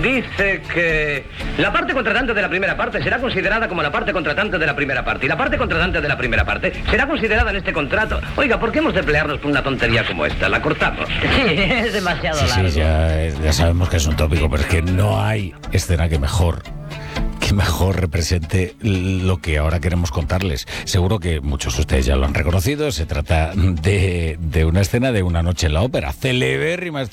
dice que la parte contratante de la primera parte será considerada como la parte contratante de la primera parte, y la parte contratante de la primera parte será considerada en este contrato. Oiga, ¿por qué hemos de pelearnos por una tontería como esta? ¿La cortamos? Sí, es demasiado largo. Sí, ya sabemos que es un tópico, pero es que no hay escena que mejor represente lo que ahora queremos contarles. Seguro que muchos de ustedes ya lo han reconocido. Se trata de una escena de Una noche en la ópera, celebérrima